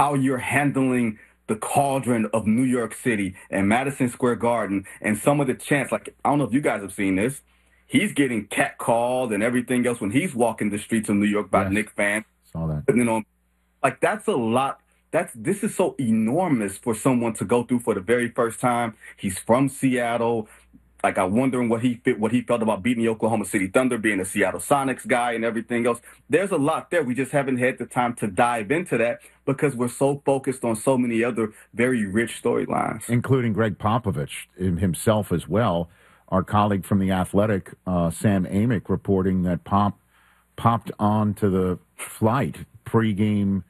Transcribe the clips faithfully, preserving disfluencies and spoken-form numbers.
how you're handling the cauldron of New York City and Madison Square Garden and some of the chants. Like, I don't know if you guys have seen this. He's getting catcalled and everything else when he's walking the streets of New York by Yes. Knicks fans. Saw that. You know, like that's a lot. That's this is so enormous for someone to go through for the very first time. He's from Seattle. Like, I'm wondering what he fit, what he felt about beating the Oklahoma City Thunder, being a Seattle Sonics guy, and everything else. There's a lot there. We just haven't had the time to dive into that because we're so focused on so many other very rich storylines, including Greg Popovich himself as well. Our colleague from the Athletic, uh, Sam Amick, reporting that Pop popped onto the flight pregame,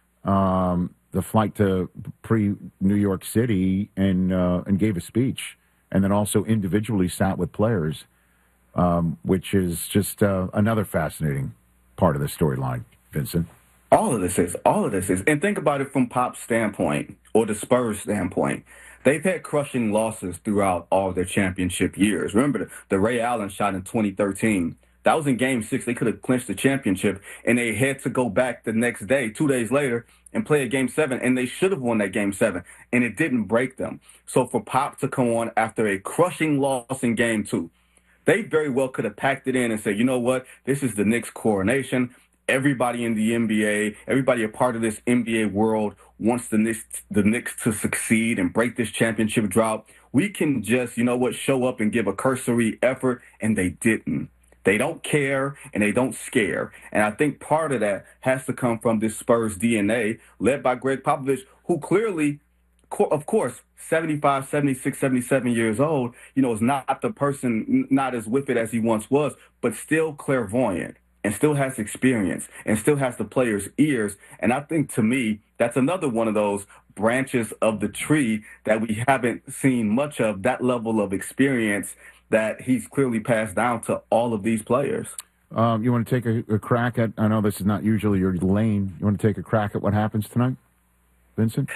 um, the flight to pre-New York City, and uh, and gave a speech. And then also individually sat with players, um, which is just uh, another fascinating part of the storyline, Vincent. All of this is, all of this is. And think about it from Pop's standpoint or the Spurs standpoint. They've had crushing losses throughout all of their championship years. Remember the, the Ray Allen shot in twenty thirteen. That was in game six. They could have clinched the championship, and they had to go back the next day, two days later, and play a game seven, and they should have won that game seven, and it didn't break them. So for Pop to come on after a crushing loss in game two, they very well could have packed it in and said, you know what, this is the Knicks coronation. Everybody in the N B A, everybody a part of this N B A world wants the Knicks, the Knicks to succeed and break this championship drought. We can just, you know what, show up and give a cursory effort, and they didn't. They don't care, and they don't scare. And I think part of that has to come from this Spurs D N A led by Greg Popovich, who clearly, of course, seventy-five, seventy-six, seventy-seven years old, you know, is not the person, not as with it as he once was, but still clairvoyant and still has experience and still has the players' ears. And I think, to me, that's another one of those branches of the tree that we haven't seen much of, that level of experience that he's clearly passed down to all of these players. Um, you want to take a, a crack at, I know this is not usually your lane, you want to take a crack at what happens tonight, Vincent?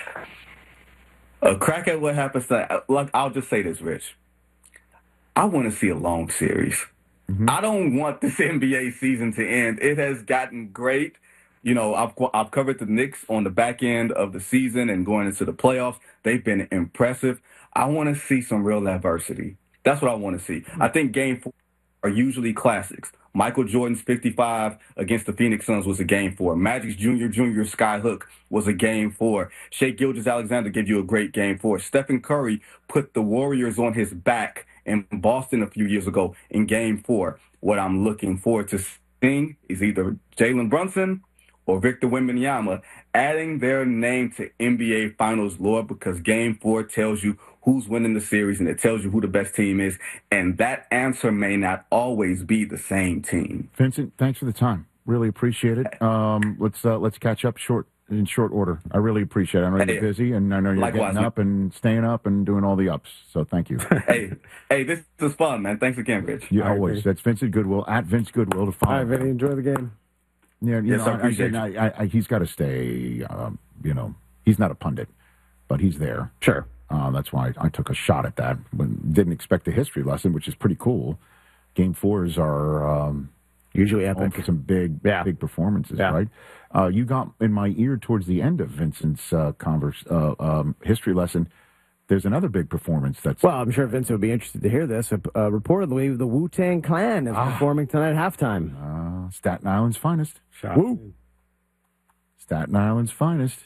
A crack at what happens tonight? Like, I'll just say this, Rich. I want to see a long series. Mm-hmm. I don't want this N B A season to end. It has gotten great. You know, I've, I've covered the Knicks on the back end of the season and going into the playoffs. They've been impressive. I want to see some real adversity. That's what I want to see. I think game four are usually classics. Michael Jordan's fifty-five against the Phoenix Suns was a game four. Magic's Junior Junior Skyhook was a game four. Shai Gilgeous-Alexander gave you a great game four. Stephen Curry put the Warriors on his back in Boston a few years ago in game four. What I'm looking forward to seeing is either Jalen Brunson or Victor Wembanyama adding their name to N B A Finals lore, because game four tells you who's winning the series, and it tells you who the best team is, and that answer may not always be the same team. Vincent, thanks for the time. Really appreciate it. Um, let's uh, let's catch up short in short order. I really appreciate it. I know hey, you're busy, and I know you're likewise, getting up and staying up and doing all the ups. So thank you. hey, hey, this is fun, man. Thanks again, Rich. You always. That's Vincent Goodwill at Vince Goodwill to follow. All right, Vinny, enjoy the game. Yeah, you yes, know, I appreciate I, it. I, I, he's got to stay. Um, you know, he's not a pundit, but he's there. Sure. Uh, that's why I took a shot at that. When, didn't expect the history lesson, which is pretty cool. Game fours are um, usually epic for some big, yeah. big performances, yeah. right? Uh, you got in my ear towards the end of Vincent's uh, converse uh, um, history lesson. There's another big performance that's... Well, I'm sure Vincent would be interested to hear this. Uh, reportedly, the Wu-Tang Clan is ah. performing tonight at halftime. Uh, Staten Island's finest. Woo! Staten Island's finest.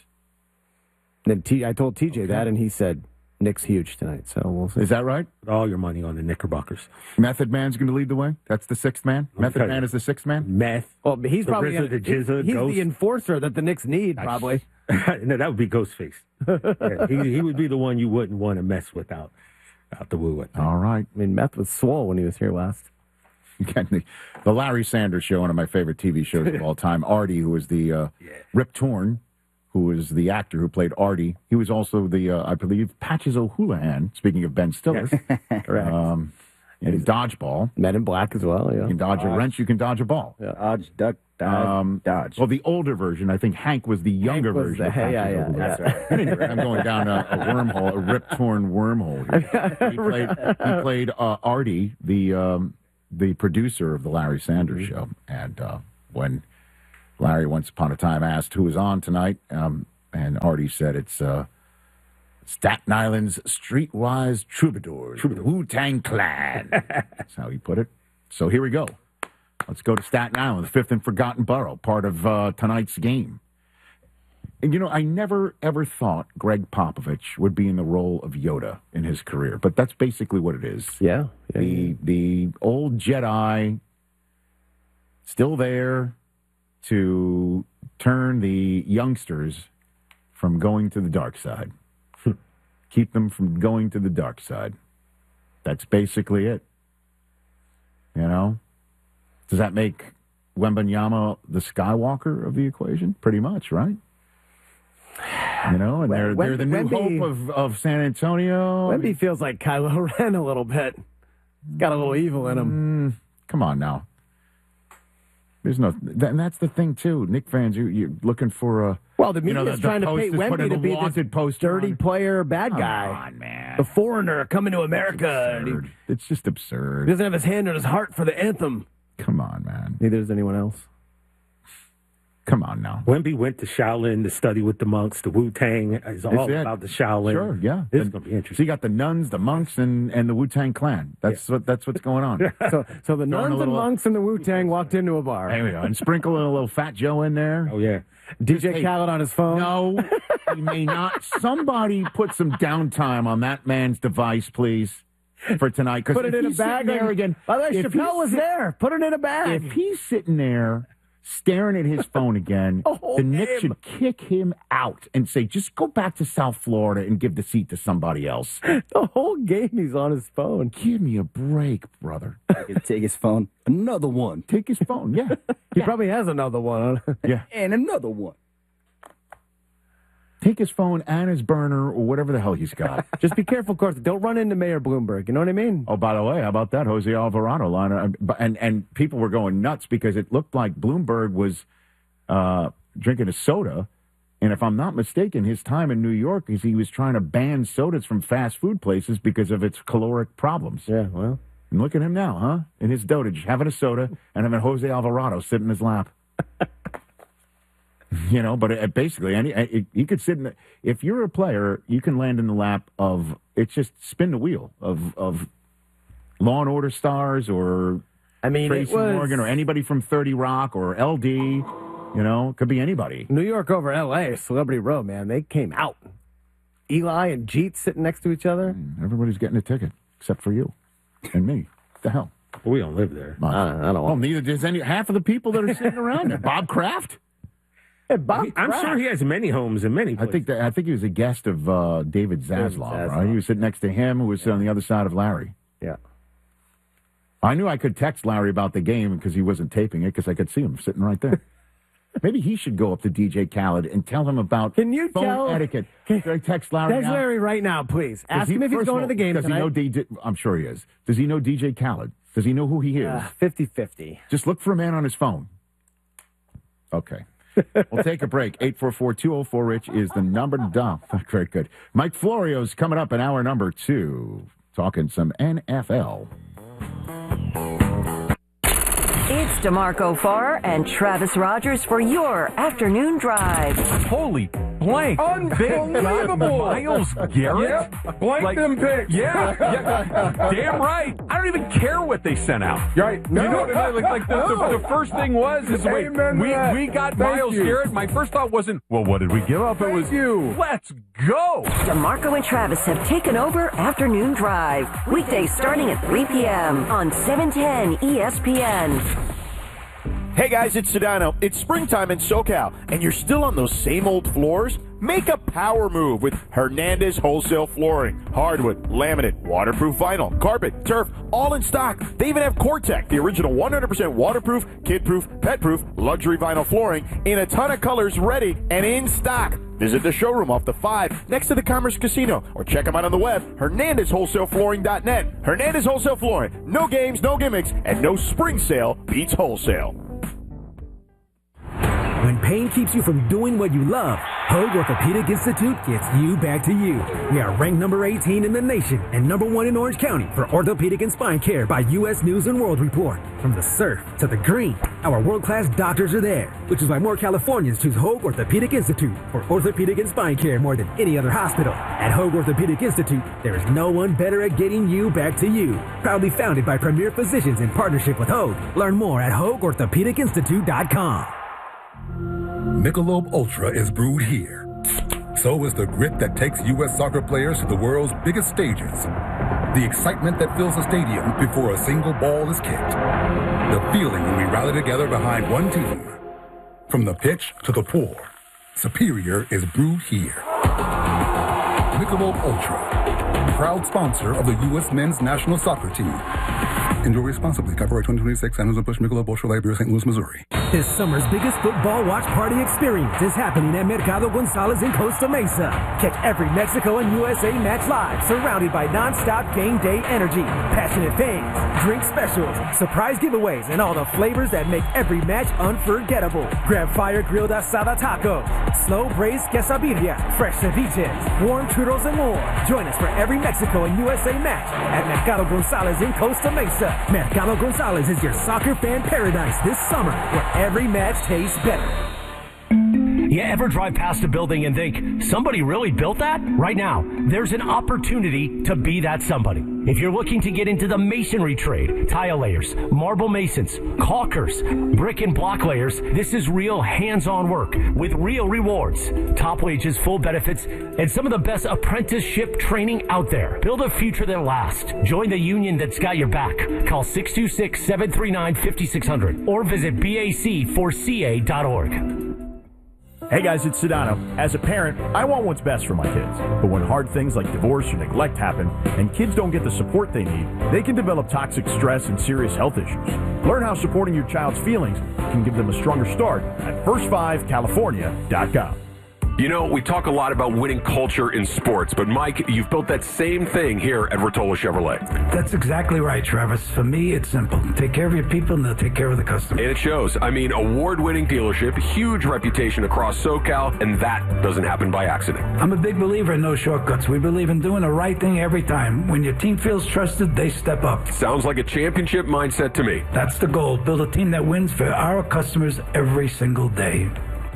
Then T- I told T J okay. that, and he said, Nick's huge tonight, so we'll see. Is that right? Put all your money on the Knickerbockers. Method Man's going to lead the way? That's the sixth man? Method Man is the sixth man? Meth. Well, he's the probably Rizza, the Jizza, he's Ghost. the enforcer that the Knicks need, probably. No, that would be Ghostface. yeah, he, he would be the one you wouldn't want to mess with out, out the woo. All right. I mean, Meth was swole when he was here last. the, the Larry Sanders Show, one of my favorite T V shows of all time. Artie, who was the uh, yeah. Rip Torn, who was the actor who played Artie. He was also the, uh, I believe, Patches O'Houlihan, speaking of Ben Stiller. Yes. Correct. Um, and dodgeball. Men in Black as well, yeah. You can dodge, dodge. a wrench, you can dodge a ball. Yeah. Dodge, duck, dodge, um, dodge. Well, the older version, I think Hank was the younger Hank was version the, of hey, Patches yeah, O'Houlihan. yeah, that's right. Anyway, I'm going down a, a wormhole, a rip-torn wormhole here. He played, he played uh, Artie, the... Um, the producer of the Larry Sanders Show. And uh, when Larry once upon a time asked who was on tonight, um, And Artie said it's uh, Staten Island's streetwise troubadours, the Wu-Tang Clan. That's how he put it. So here we go. Let's go to Staten Island, the fifth and forgotten borough, part of uh, tonight's game. And, you know, I never, ever thought Greg Popovich would be in the role of Yoda in his career, but that's basically what it is. Yeah. yeah the yeah. the old Jedi still there to turn the youngsters from going to the dark side. Keep them from going to the dark side. That's basically it. You know? Does that make Wembanyama the Skywalker of the equation? Pretty much, right? You know, and they're, they're the new Wemby, hope of, of San Antonio. Wemby feels like Kylo Ren a little bit. Got a little evil in him. Mm, come on now. There's no, and that's the thing too. Knick fans, you, you're looking for a. Well, the media's you know, the, trying the to paint Wemby to be this poster dirty on. player, bad Come guy. on, man. The foreigner coming to America. It's, And he, it's just absurd. he doesn't have his hand on his heart for the anthem. Come on, man. Neither does anyone else. Come on now. Wemby went to Shaolin to study with the monks. The Wu-Tang is all It's it. about the Shaolin. Sure, yeah. This is And- going to be So interesting. you got the nuns, the monks, and, and the Wu-Tang Clan. That's what that's what's going on. So, so the Throwing a nuns and little- monks and the Wu-Tang walked into a bar. There we go. And sprinkle in a little Fat Joe in there. Oh, yeah. D J Hey, Khaled on his phone. No, he may not. Somebody put some downtime on that man's device, please, for tonight. Put it in a bag. There again. By the way, if Chappelle he's was sit- there. Put it in a bag. If he's sitting there staring at his phone again, Oh, the Knicks him. should kick him out and say, just go back to South Florida and give the seat to somebody else. The whole game he's on his phone. Give me a break, brother. Take his phone. Another one. Take his phone. Yeah. He probably has another one. Yeah. And another one. Take his phone and his burner or whatever the hell he's got. Just be careful, of course. Don't run into Mayor Bloomberg. You know what I mean? Oh, by the way, how about that Jose Alvarado line? Uh, And and people were going nuts because it looked like Bloomberg was uh, drinking a soda. And if I'm not mistaken, his time in New York is he was trying to ban sodas from fast food places because of its caloric problems. Yeah, well. And look at him now, huh? In his dotage, having a soda and having Jose Alvarado sit in his lap. You know, but it, basically, any it, you could sit in. The, if you're a player, you can land in the lap of. It's just spin the wheel of of Law and Order stars or I mean, Tracy it was Morgan or anybody from thirty Rock or L D. You know, could be anybody. New York over L A, Celebrity Row, man. They came out. Eli and Jeet sitting next to each other. Everybody's getting a ticket except for you and me. What the hell? We don't live there. I don't, I don't Well, want neither does any half of the people that are sitting around there. Bob Kraft. Hey, Bob I'm Kraft. sure he has many homes in many I places. think that I think he was a guest of uh, David Zaslav, Zaslav. right? He was sitting next to him, who was on the other side of Larry. Yeah. I knew I could text Larry about the game because he wasn't taping it because I could see him sitting right there. Maybe he should go up to D J Khaled and tell him about Can you phone tell- etiquette. Can- Should I text Larry Text now? Larry right now, please. Does Ask he- him if he's first of going all, to the game Does tonight. he know D J? I'm sure he is. Does he know D J Khaled? Does he know who he is? Uh, fifty-fifty. Just look for a man on his phone. Okay. We'll take a break. eight four four, two oh four, Rich is the number to dial. Very good. Mike Florio's coming up in hour number two, talking some N F L. It's DeMarco Farr and Travis Rogers for your afternoon drive. Holy blank. Unbelievable. Miles Garrett? Yep. Blank Like- them picks. Yeah, yeah. Damn right. I don't even care what they sent out. Right. You know what I mean? Like, like the, the, the first thing was, is wait, Amen to we, that. we got Thank Miles you. Garrett. My first thought wasn't, well, what did we give up? It Thank was, you. let's go. DeMarco and Travis have taken over Afternoon Drive. Weekdays starting at three p.m. on seven ten E S P N. Hey guys, it's Sedano. It's springtime in SoCal, and you're still on those same old floors? Make a power move with Hernandez Wholesale Flooring. Hardwood, laminate, waterproof vinyl, carpet, turf, all in stock. They even have Cortec, the original one hundred percent waterproof, kid-proof, pet-proof, luxury vinyl flooring in a ton of colors ready and in stock. Visit the showroom off the five next to the Commerce Casino or check them out on the web, hernandez wholesale flooring dot net. Hernandez Wholesale Flooring. No games, no gimmicks, and no spring sale beats wholesale. When pain keeps you from doing what you love, Hoag Orthopedic Institute gets you back to you. We are ranked number eighteen in the nation and number one in Orange County for orthopedic and spine care by U S News and World Report. From the surf to the green, our world-class doctors are there, which is why more Californians choose Hoag Orthopedic Institute for orthopedic and spine care more than any other hospital. At Hoag Orthopedic Institute, there is no one better at getting you back to you. Proudly founded by premier physicians in partnership with Hoag. Learn more at hoag orthopedic institute dot com. Michelob Ultra is brewed here. So is the grit that takes U S soccer players to the world's biggest stages. The excitement that fills a stadium before a single ball is kicked. The feeling when we rally together behind one team. From the pitch to the pour, Superior is brewed here. Michelob Ultra, proud sponsor of the U S men's national soccer team. Enjoy responsibly. Copyright twenty twenty-six, Anheuser-Busch Michelob Ultra Light Beer, Saint Louis, Missouri. This summer's biggest football watch party experience is happening at Mercado Gonzalez in Costa Mesa. Catch every Mexico and U S A match live, surrounded by non-stop game day energy, passionate fans, drink specials, surprise giveaways, and all the flavors that make every match unforgettable. Grab fire-grilled asada tacos, slow-braised quesadillas, fresh ceviches, warm churros, and more. Join us for every Mexico and U S A match at Mercado Gonzalez in Costa Mesa. Mercado Gonzalez is your soccer fan paradise this summer, where every match tastes better. You ever drive past a building and think, somebody really built that? Right now, there's an opportunity to be that somebody. If you're looking to get into the masonry trade, tile layers, marble masons, caulkers, brick and block layers, this is real hands-on work with real rewards, top wages, full benefits, and some of the best apprenticeship training out there. Build a future that lasts. Join the union that's got your back. Call six two six, seven three nine, five six zero zero or visit B A C four C A dot org. Hey guys, it's Sedano. As a parent, I want what's best for my kids. But when hard things like divorce or neglect happen, and kids don't get the support they need, they can develop toxic stress and serious health issues. Learn how supporting your child's feelings can give them a stronger start at first five california dot com. You know, we talk a lot about winning culture in sports, but Mike, you've built that same thing here at Rotolo Chevrolet. That's exactly right, Travis. For me, it's simple. Take care of your people and they'll take care of the customer. And it shows. I mean, award-winning dealership, huge reputation across SoCal, and that doesn't happen by accident. I'm a big believer in no shortcuts. We believe in doing the right thing every time. When your team feels trusted, they step up. Sounds like a championship mindset to me. That's the goal. Build a team that wins for our customers every single day.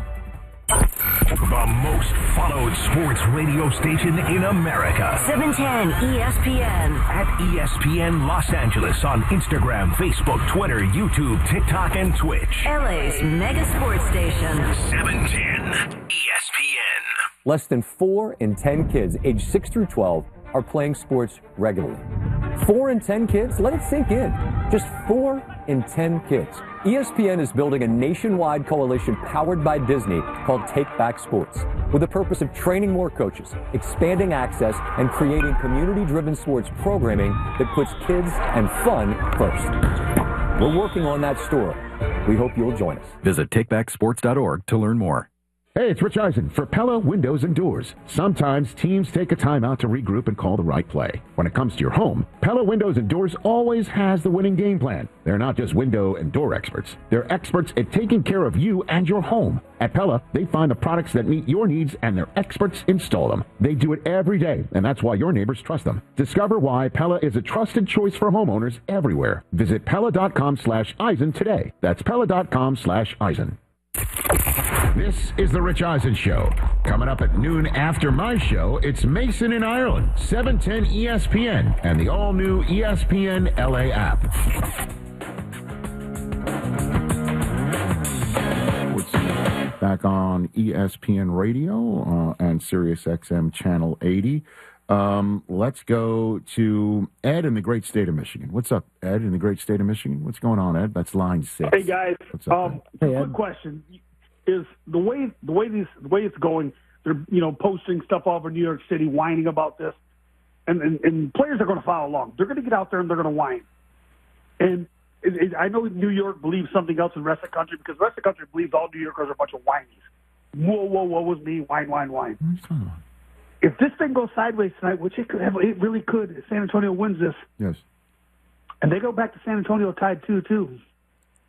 The most followed sports radio station in America. seven ten E S P N. At E S P N Los Angeles on Instagram, Facebook, Twitter, YouTube, TikTok, and Twitch. L A's mega sports station. seven ten E S P N. Less than four in ten kids aged six through twelve are playing sports regularly. Four in ten kids? Let it sink in. Just four in ten kids. E S P N is building a nationwide coalition powered by Disney called Take Back Sports, with the purpose of training more coaches, expanding access, and creating community-driven sports programming that puts kids and fun first. We're working on that story. We hope you'll join us. Visit take back sports dot org to learn more. Hey, it's Rich Eisen for Pella Windows and Doors. Sometimes teams take a time out to regroup and call the right play. When it comes to your home, Pella Windows and Doors always has the winning game plan. They're not just window and door experts. They're experts at taking care of you and your home. At Pella, they find the products that meet your needs and their experts install them. They do it every day, and that's why your neighbors trust them. Discover why Pella is a trusted choice for homeowners everywhere. Visit Pella.com slash Eisen today. That's Pella.com slash Eisen. This is the Rich Eisen Show. Coming up at noon after my show, it's Mason in Ireland, seven ten E S P N, and the all-new E S P N L A app. Back on E S P N Radio uh, and Sirius X M Channel eighty. Um, let's go to Ed in the great state of Michigan. What's up, Ed, in the great state of Michigan? What's going on, Ed? That's line six. Hey, guys. What's up, um, Ed? Quick question. Is the way the way these the way it's going, they're you know posting stuff all over New York City, whining about this, and and, and players are going to follow along. They're going to get out there and they're going to whine. And it, it, I know New York believes something else in the rest of the country because the rest of the country believes all New Yorkers are a bunch of whinies. Whoa, whoa, whoa was me, whine, whine, whine. If this thing goes sideways tonight, which it could have, it really could, if San Antonio wins this, yes, and they go back to San Antonio tied two two.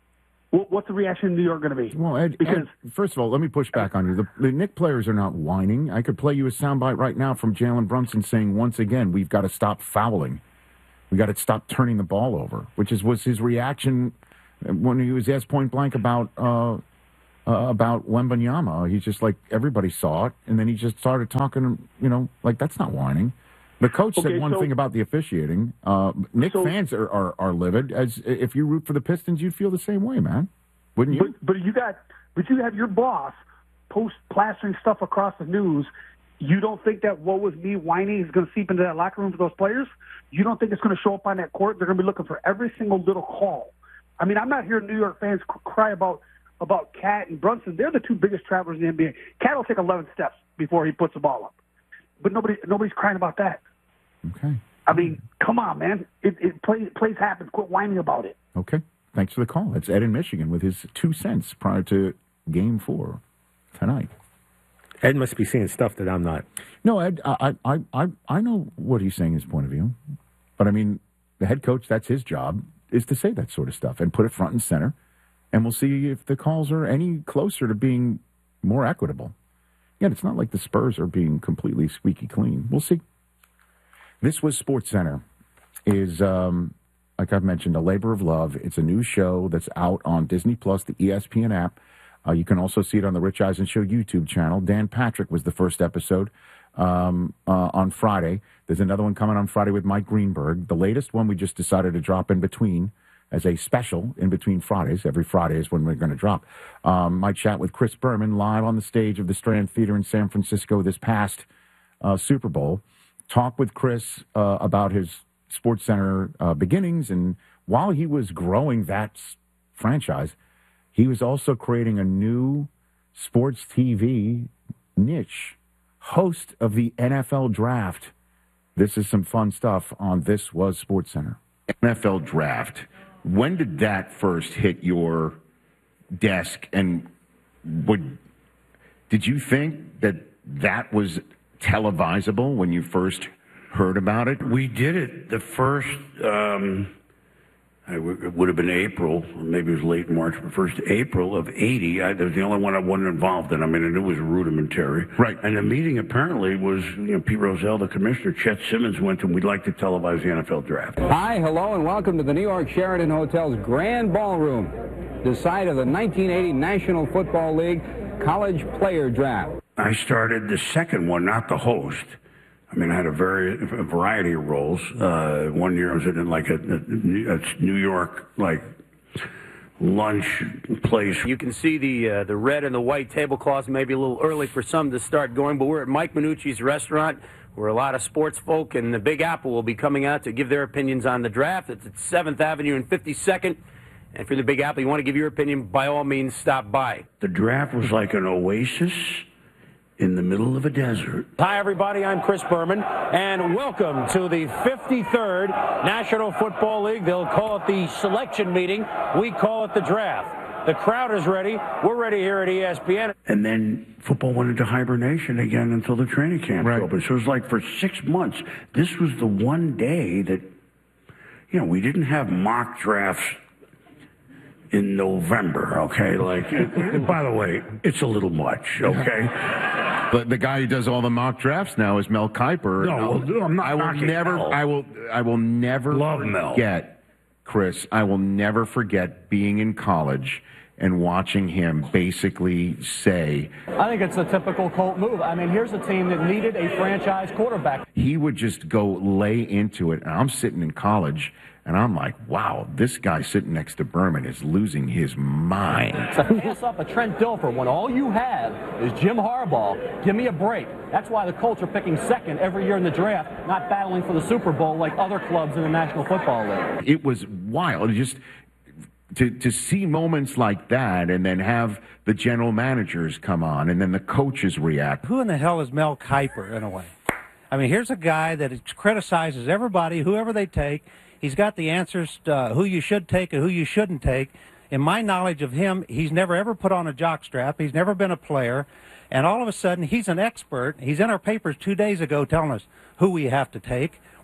What, what's the reaction in New York going to be? Well, Ed, because Ed, first of all, let me push back on you. The, the Knick players are not whining. I could play you a soundbite right now from Jalen Brunson saying, once again, we've got to stop fouling. We got to stop turning the ball over, which is was his reaction when he was asked point blank about uh, uh, about Wembanyama. He's just like, everybody saw it, and then he just started talking, you know, like, that's not whining. The coach Okay, said one so- thing about the officiating. Uh, Knick So- fans are, are, are livid. As if you root for the Pistons, you'd feel the same way, man. Wouldn't you? But, but you got, but you have your boss post plastering stuff across the news. You don't think that what was me whining is going to seep into that locker room for those players? You don't think it's going to show up on that court? They're going to be looking for every single little call. I mean, I'm not hearing New York fans cry about about Cat and Brunson. They're the two biggest travelers in the N B A. Cat will take eleven steps before he puts the ball up, but nobody nobody's crying about that. Okay. I mean, come on, man. It, it plays plays happen. Quit whining about it. Okay. Thanks for the call. That's Ed in Michigan with his two cents prior to Game Four tonight. Ed must be seeing stuff that I'm not. No, Ed, I, I, I, I know what he's saying, his point of view. But, I mean, the head coach, that's his job, is to say that sort of stuff and put it front and center. And we'll see if the calls are any closer to being more equitable. Again, it's not like the Spurs are being completely squeaky clean. We'll see. This was SportsCenter. Is, um, like I've mentioned, a labor of love. It's a new show that's out on Disney Plus, the E S P N app. Uh, you can also see it on the Rich Eisen Show YouTube channel. Dan Patrick was the first episode um, uh, on Friday. There's another one coming on Friday with Mike Greenberg. The latest one we just decided to drop in between as a special in between Fridays. Every Friday is when we're going to drop. Um, my chat with Chris Berman live on the stage of the Strand Theater in San Francisco this past uh, Super Bowl. Talk with Chris uh, about his SportsCenter uh, beginnings, and while he was growing that s- franchise, he was also creating a new sports T V niche, host of the N F L Draft. This is some fun stuff on This Was SportsCenter. N F L Draft. When did that first hit your desk, and would did you think that that was televisable when you first heard about it? We did it the first, um, I w- it would have been April, or maybe it was late March, but first April of eighty. I, that was the only one I wasn't involved in. I mean, and it was rudimentary. Right. And the meeting apparently was, you know, Pete Rozelle, the commissioner, Chet Simmons went to, we'd like to televise the N F L Draft. Hi, hello, and welcome to the New York Sheraton Hotel's Grand Ballroom, the site of the nineteen eighty National Football League College Player Draft. I started the second one, not the host. I mean, I had a very a variety of roles. Uh, one year I was in like a, a, a New York like lunch place. You can see the uh, the red and the white tablecloths. Maybe a little early for some to start going, but we're at Mike Minucci's restaurant, where a lot of sports folk and the Big Apple will be coming out to give their opinions on the draft. It's at seventh Avenue and fifty-second. And for the Big Apple, you want to give your opinion, by all means, stop by. The draft was like an oasis in the middle of a desert. Hi, everybody. I'm Chris Berman, and welcome to the fifty-third National Football League. They'll call it the selection meeting. We call it the draft. The crowd is ready. We're ready here at E S P N. And then football went into hibernation again until the training camp Right. opened. So it was like for six months, this was the one day that, you know, we didn't have mock drafts in November, okay? Like, by the way, it's a little much, okay? But the guy who does all the mock drafts now is Mel Kiper. No, well, I'm not I will knocking never. Mel. I will. I will never Love Mel. forget, Chris. I will never forget being in college and watching him basically say I think it's a typical Colt move. I mean, here's a team that needed a franchise quarterback. he would just go lay into it. And I'm sitting in college, and I'm like, wow, this guy sitting next to Berman is losing his mind. To pass up a Trent Dilfer when all you have is Jim Harbaugh, give me a break. That's why the Colts are picking second every year in the draft, not battling for the Super Bowl like other clubs in the National Football League. It was wild. It just to to see moments like that, and then have the general managers come on, and then the coaches react. Who in the hell is Mel Kiper, in a way? I mean, here's a guy that criticizes everybody, whoever they take. He's got the answers to uh, who you should take and who you shouldn't take. In my knowledge of him, he's never ever put on a jockstrap. He's never been a player. And all of a sudden, he's an expert. He's in our papers two days ago telling us who we have to take,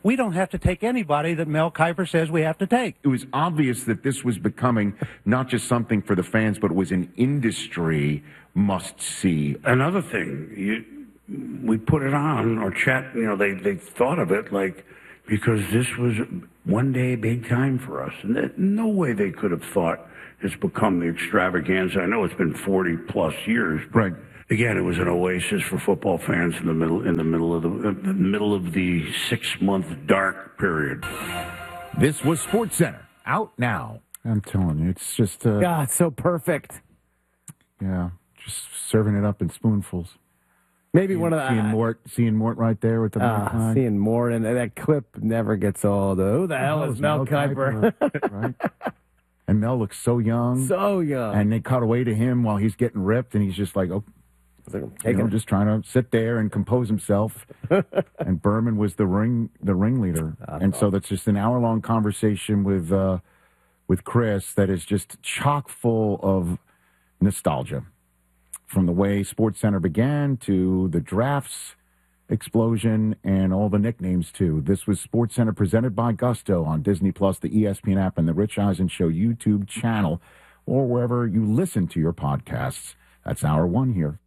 we don't have to take anybody that Mel Kiper says we have to take. It was obvious that this was becoming not just something for the fans, but it was an industry must-see. Another thing, you, we put it on, or chat, you know, they, they thought of it like, because this was one day big time for us. And that, no way they could have thought it's become the extravaganza. I know it's been forty plus years, but right. Again, it was an oasis for football fans in the middle, in the middle of the, in the middle of the six-month dark period. This was SportsCenter, out now. I'm telling you, it's just uh, God, so perfect. Yeah, just serving it up in spoonfuls. Maybe seeing, one of the seeing Mort, seeing Mort right there with the uh, seeing Mort, and that clip never gets old. Who the hell is Mel Kiper? Right. And Mel looks so young, so young, and they cut away to him while he's getting ripped, and he's just like, oh. You know, just trying to sit there and compose himself. And Berman was the ring, the ringleader, and so that's just an hour long conversation with uh, with Chris that is just chock full of nostalgia, from the way SportsCenter began to the drafts explosion and all the nicknames too. This was SportsCenter presented by Gusto on Disney Plus, the E S P N app, and the Rich Eisen Show YouTube channel, or wherever you listen to your podcasts. That's hour one here.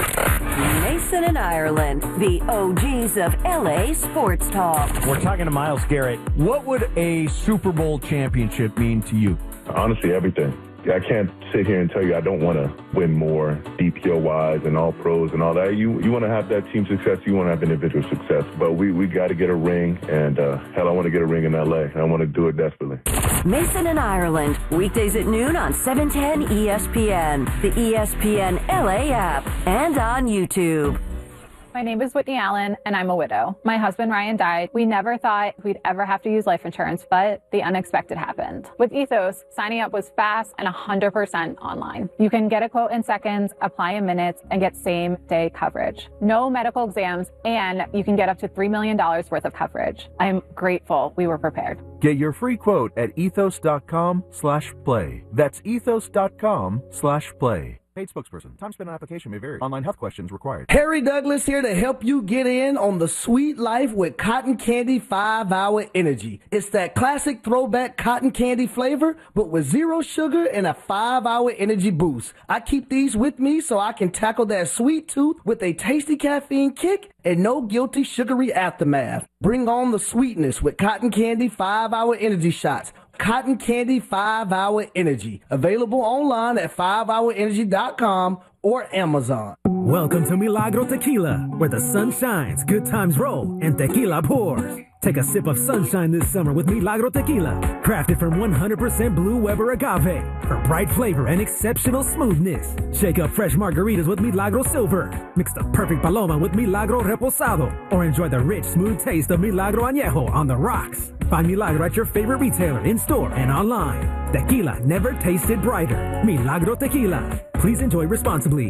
Mason and Ireland, the O Gs of L A sports talk. We're talking to Myles Garrett. What would a Super Bowl championship mean to you? Honestly, everything. I can't sit here and tell you I don't want to win more D P O-wise and all pros and all that. You you want to have that team success. You want to have individual success. But we, we got to get a ring. And, uh, hell, I want to get a ring in L A. I want to do it desperately. Mason and Ireland, weekdays at noon on seven ten E S P N, the E S P N L A app, and on YouTube. My name is Whitney Allen, and I'm a widow. My husband, Ryan, died. We never thought we'd ever have to use life insurance, but the unexpected happened. With Ethos, signing up was fast and one hundred percent online. You can get a quote in seconds, apply in minutes, and get same-day coverage. No medical exams, and you can get up to three million dollars worth of coverage. I'm grateful we were prepared. Get your free quote at ethos.com slash play. That's ethos.com slash play. Paid spokesperson. Time spent on application may vary. Online health questions required. Harry Douglas here to help you get in on the sweet life with Cotton Candy five hour Energy. It's that classic throwback cotton candy flavor, but with zero sugar and a five hour energy boost. I keep these with me so I can tackle that sweet tooth with a tasty caffeine kick and no guilty sugary aftermath. Bring on the sweetness with Cotton Candy five hour Energy shots. Cotton Candy five hour Energy. Available online at five hour energy dot com or Amazon. Welcome to Milagro Tequila, where the sun shines, good times roll, and tequila pours. Take a sip of sunshine this summer with Milagro Tequila, crafted from one hundred percent Blue Weber agave for bright flavor and exceptional smoothness. Shake up fresh margaritas with Milagro Silver. Mix the perfect Paloma with Milagro Reposado, or enjoy the rich, smooth taste of Milagro Añejo on the rocks. Find Milagro at your favorite retailer, in-store and online. Tequila never tasted brighter. Milagro Tequila. Please enjoy responsibly.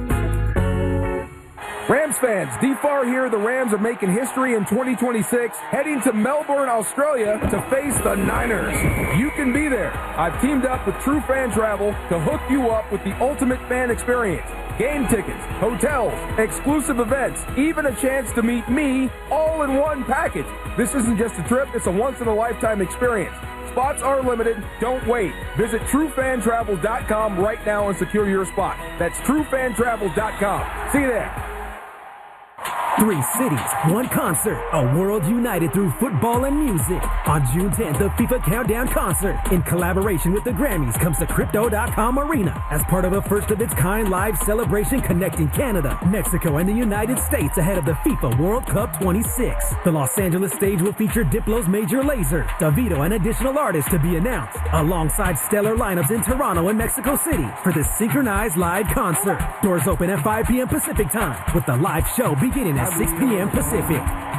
Rams fans, D F A R here. The Rams are making history in twenty twenty-six, heading to Melbourne, Australia to face the Niners. You can be there. I've teamed up with True Fan Travel to hook you up with the ultimate fan experience. Game tickets, hotels, exclusive events, even a chance to meet me, all in one package. This isn't just a trip, it's a once-in-a-lifetime experience. Spots are limited. Don't wait. Visit true fan travel dot com right now and secure your spot. That's true fan travel dot com. See you there. Three cities, one concert, a world united through football and music. On June tenth, the FIFA Countdown Concert, in collaboration with the Grammys, comes to Crypto dot com Arena as part of a first-of-its-kind live celebration connecting Canada, Mexico, and the United States ahead of the FIFA World Cup twenty-six. The Los Angeles stage will feature Diplo's Major Lazer, Davido, and additional artists to be announced, alongside stellar lineups in Toronto and Mexico City for this synchronized live concert. Doors open at five p.m. Pacific time, with the live show beginning at six p.m. Pacific.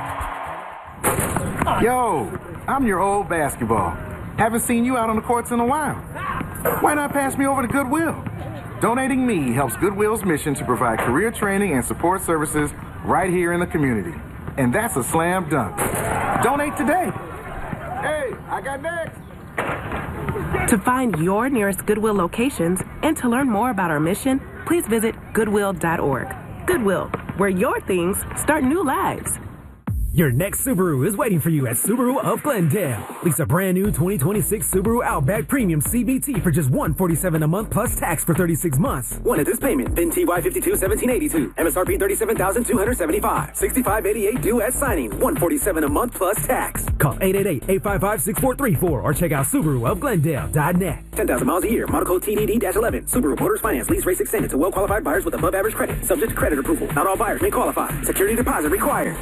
Yo, I'm your old basketball. Haven't seen you out on the courts in a while. Why not pass me over to Goodwill? Donating me helps Goodwill's mission to provide career training and support services right here in the community. And that's a slam dunk. Donate today. Hey, I got next. To find your nearest Goodwill locations and to learn more about our mission, please visit goodwill dot org. Goodwill, where your things start new lives. Your next Subaru is waiting for you at Subaru of Glendale. Lease a brand new twenty twenty-six Subaru Outback Premium C V T for just one hundred forty-seven dollars a month plus tax for thirty-six months. One at this payment. V I N T Y fifty-two seventeen eighty-two. M S R P thirty-seven thousand two hundred seventy-five dollars. sixty-five eighty-eight due at signing. one hundred forty-seven dollars a month plus tax. Call eight eight eight, eight five five, six four three four or check out Subaru of Glendale dot net. ten thousand miles a year. Model code T D D eleven. Subaru Motors Finance. Lease rates extended to well-qualified buyers with above average credit. Subject to credit approval. Not all buyers may qualify. Security deposit required.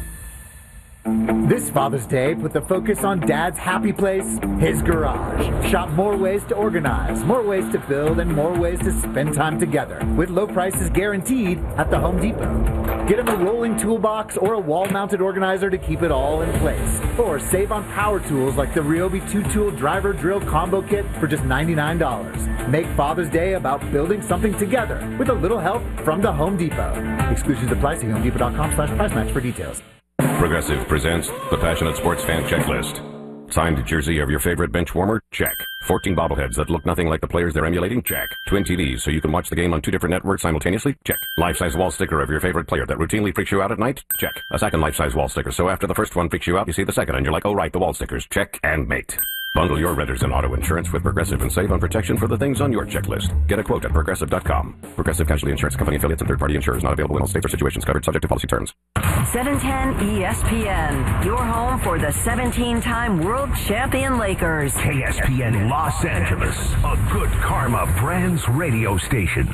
This Father's Day, put the focus on Dad's happy place, his garage. Shop more ways to organize, more ways to build, and more ways to spend time together. With low prices guaranteed at the Home Depot. Get him a rolling toolbox or a wall-mounted organizer to keep it all in place. Or save on power tools like the Ryobi two-tool driver drill combo kit for just ninety-nine dollars. Make Father's Day about building something together with a little help from the Home Depot. Exclusions apply. See home depot dot com slash price match for details. Progressive presents the Passionate Sports Fan Checklist. Signed jersey of your favorite bench warmer? Check. fourteen bobbleheads that look nothing like the players they're emulating? Check. Twin T Vs so you can watch the game on two different networks simultaneously? Check. Life-size wall sticker of your favorite player that routinely freaks you out at night? Check. A second life-size wall sticker so after the first one freaks you out, you see the second and you're like, oh right, the wall stickers. Check and mate. Bundle your renters and auto insurance with Progressive and save on protection for the things on your checklist. Get a quote at progressive dot com. Progressive Casualty Insurance Company affiliates and third-party insurers not available in all states or situations covered subject to policy terms. seven ten E S P N, your home for the seventeen-time world champion Lakers. K S P N Los Angeles, a Good Karma Brands radio station.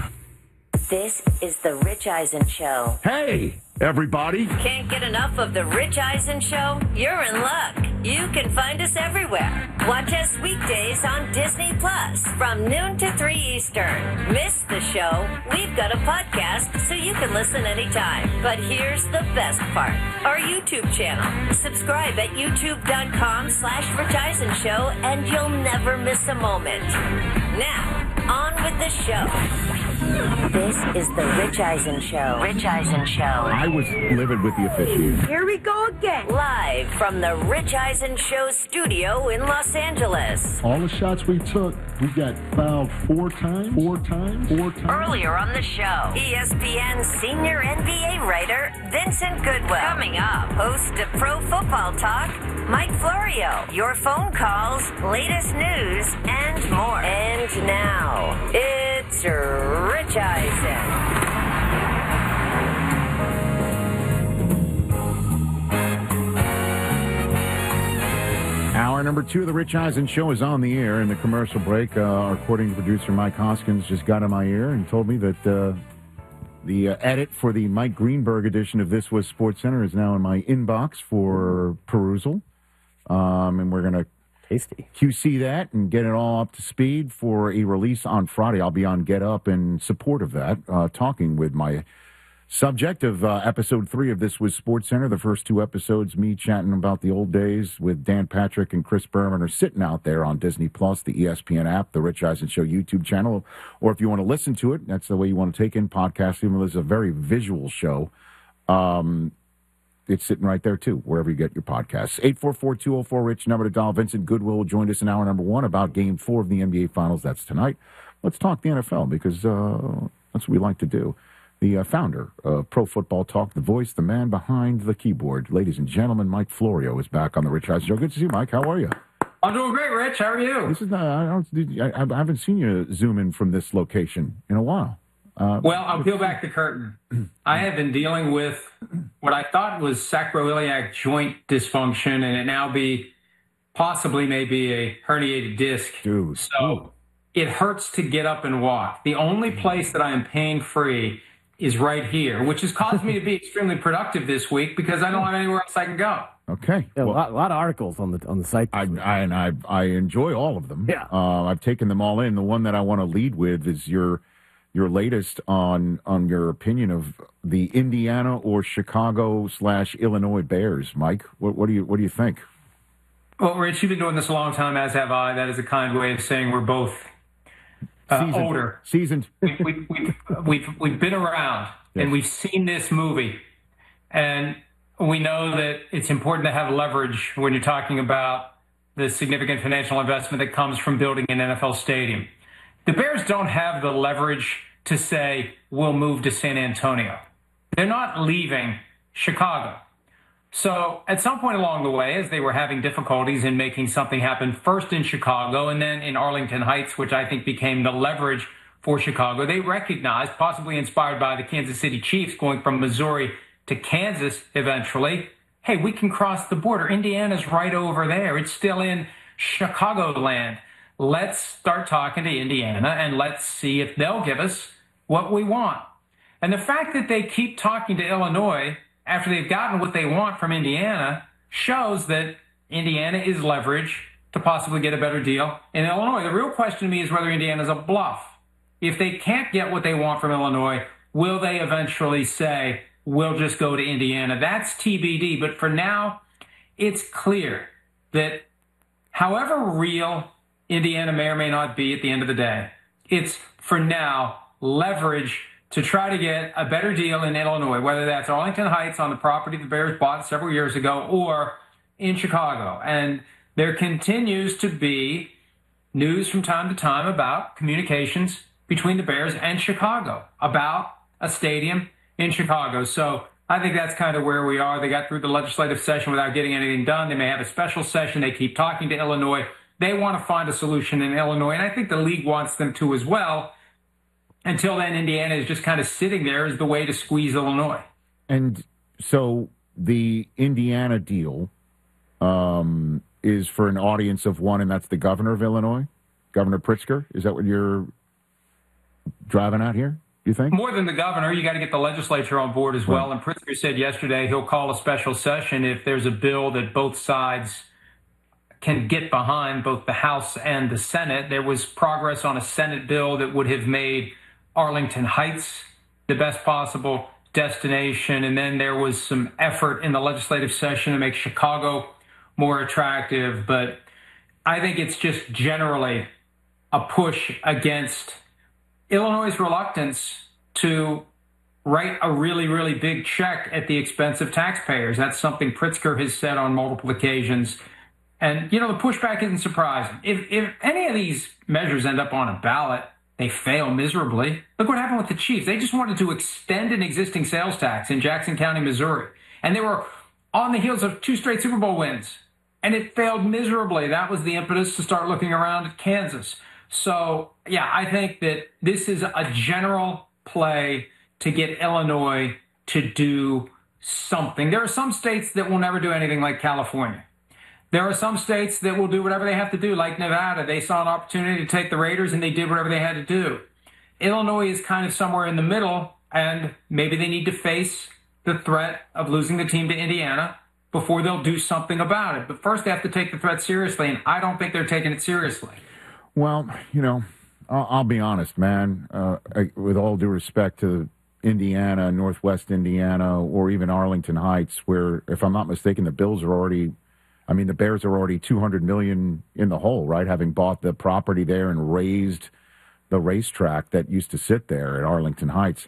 This is the Rich Eisen Show. Hey, everybody. Can't get enough of the Rich Eisen Show? You're in luck. You can find us everywhere. Watch us weekdays on Disney Plus from noon to three Eastern. Miss the show? We've got a podcast so you can listen anytime. But here's the best part. Our YouTube channel. Subscribe at youtube dot com slash Rich Eisen Show and you'll never miss a moment. Now, on with the show. This is the Rich Eisen Show. Rich Eisen Show. I was livid with the officiating. Here we go again. Live from the Rich Eisen Show studio in Los Angeles. All the shots we took, we got fouled four times, four times, four times. Earlier on the show, E S P N senior N B A writer Vincent Goodwill. Coming up, host of Pro Football Talk, Mike Florio. Your phone calls, latest news, and more. And now, it's Rich Eisen. Hour number two of the Rich Eisen Show is on the air. In the commercial break, uh, our recording producer Mike Hoskins just got in my ear and told me that uh, the uh, edit for the Mike Greenberg edition of This Was Sports Center is now in my inbox for perusal. Um, and we're going to tasty Q C that and get it all up to speed for a release on Friday. I'll be on Get Up in support of that, uh, talking with my subject of uh, episode three of This Was Sports Center. The first two episodes, me chatting about the old days with Dan Patrick and Chris Berman, are sitting out there on Disney Plus, the E S P N app, the Rich Eisen Show YouTube channel. Or if you want to listen to it, that's the way you want to take in podcasts, even though it's a very visual show. Um, it's sitting right there, too, wherever you get your podcasts. eight four four, two oh four, RICH, number to dial. Vincent Goodwill joined us in hour number one about game four of the N B A Finals. That's tonight. Let's talk the N F L because uh, that's what we like to do. The uh, founder of Pro Football Talk, the voice, the man behind the keyboard. Ladies and gentlemen, Mike Florio is back on the Rich Eisen Show. Good to see you, Mike. How are you? I'm doing great, Rich. How are you? This is not, I, don't, I, I haven't seen you zoom in from this location in a while. Uh, well, I'll peel back the curtain. I have been dealing with what I thought was sacroiliac joint dysfunction, and it now be possibly maybe a herniated disc. Dude. So Ooh. It hurts to get up and walk. The only place that I am pain-free is right here, which has caused me to be extremely productive this week because I don't have anywhere else I can go. Okay. Yeah, well, a, lot, a lot of articles on the on the site. I, I and I I enjoy all of them. Yeah. Uh, I've taken them all in. The one that I want to lead with is your your latest on on your opinion of the Indiana or Chicago slash Illinois Bears, Mike. What, what do you what do you think? Well, Rich, you've been doing this a long time, as have I. That is a kind way of saying we're both uh, Seasoned. older. Seasoned. we, we, we've, we've, we've been around, yes. and we've seen this movie. And we know that it's important to have leverage when you're talking about the significant financial investment that comes from building an N F L stadium. The Bears don't have the leverage to say, we'll move to San Antonio. They're not leaving Chicago. So at some point along the way, as they were having difficulties in making something happen, first in Chicago and then in Arlington Heights, which I think became the leverage for Chicago, they recognized, possibly inspired by the Kansas City Chiefs going from Missouri to Kansas eventually, hey, we can cross the border. Indiana's right over there. It's still in Chicagoland. Let's start talking to Indiana and let's see if they'll give us what we want. And the fact that they keep talking to Illinois after they've gotten what they want from Indiana shows that Indiana is leverage to possibly get a better deal in Illinois. The real question to me is whether Indiana's a bluff. If they can't get what they want from Illinois, will they eventually say, we'll just go to Indiana? That's T B D. But for now, it's clear that however real Indiana may or may not be at the end of the day, it's for now leverage to try to get a better deal in Illinois, whether that's Arlington Heights on the property the Bears bought several years ago or in Chicago. And there continues to be news from time to time about communications between the Bears and Chicago about a stadium in Chicago. So I think that's kind of where we are. They got through the legislative session without getting anything done. They may have a special session. They keep talking to Illinois. They want to find a solution in Illinois, and I think the league wants them to as well. Until then, Indiana is just kind of sitting there as the way to squeeze Illinois. And so the Indiana deal um, is for an audience of one, and that's the governor of Illinois, Governor Pritzker. Is that what you're driving at here, you think? More than the governor, you got to get the legislature on board as well. Right. And Pritzker said yesterday he'll call a special session if there's a bill that both sides can get behind, both the House and the Senate. There was progress on a Senate bill that would have made Arlington Heights the best possible destination. And then there was some effort in the legislative session to make Chicago more attractive. But I think it's just generally a push against Illinois' reluctance to write a really, really big check at the expense of taxpayers. That's something Pritzker has said on multiple occasions. And, you know, the pushback isn't surprising. If, if any of these measures end up on a ballot, they fail miserably. Look what happened with the Chiefs. They just wanted to extend an existing sales tax in Jackson County, Missouri. And they were on the heels of two straight Super Bowl wins. And it failed miserably. That was the impetus to start looking around at Kansas. So, yeah, I think that this is a general play to get Illinois to do something. There are some states that will never do anything like California. There are some states that will do whatever they have to do, like Nevada. They saw an opportunity to take the Raiders, and they did whatever they had to do. Illinois is kind of somewhere in the middle, and maybe they need to face the threat of losing the team to Indiana before they'll do something about it. But first, they have to take the threat seriously, and I don't think they're taking it seriously. Well, you know, I'll, I'll be honest, man. Uh, I, with all due respect to Indiana, Northwest Indiana, or even Arlington Heights, where, if I'm not mistaken, the Bills are already... I mean, the Bears are already two hundred million dollars in the hole, right? Having bought the property there and raised the racetrack that used to sit there at Arlington Heights.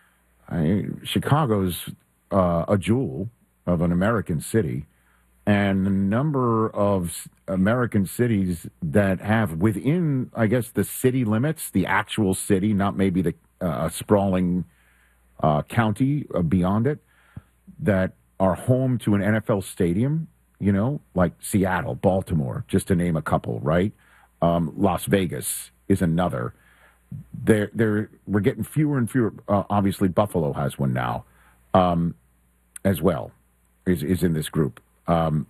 I, Chicago's uh, a jewel of an American city, and the number of American cities that have within, I guess, the city limits, the actual city, not maybe the uh, sprawling uh, county uh, beyond it, that are home to an N F L stadium. You know, like Seattle, Baltimore, just to name a couple, right? Um, Las Vegas is another. They're, they're, we're getting fewer and fewer. Uh, obviously, Buffalo has one now um, as well, is, is in this group. Um,